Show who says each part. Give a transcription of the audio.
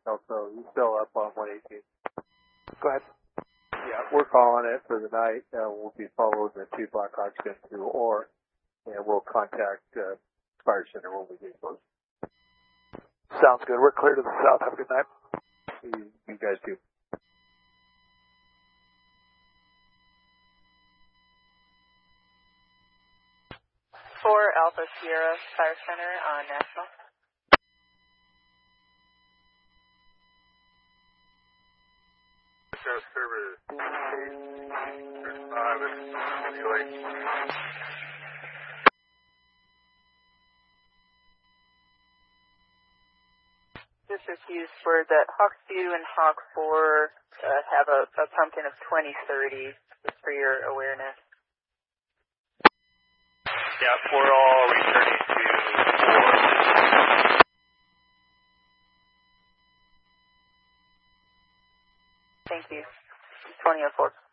Speaker 1: Also, he's still up on 118.
Speaker 2: Go ahead.
Speaker 1: Yeah, we're calling it for the night. We'll be following the 2 Blackhawks into Ore, and we'll contact Fire Center when we get close.
Speaker 2: Sounds good. We're clear to the south. Have a good night.
Speaker 1: You guys too.
Speaker 3: 4 Alpha Sierra Fire Center on National.
Speaker 4: Service 5 and
Speaker 3: This is used for that Hawk 2 and Hawk 4 have a pumpkin of 2030, just for your awareness.
Speaker 4: Yeah, we're all returning to 4.
Speaker 3: Thank you. 2004.